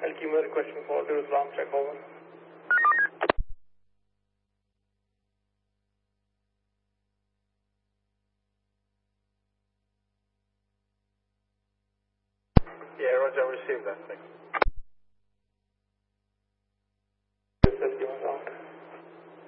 Alkima requesting for Islam check over. Yeah, Roger, I received that. Thanks.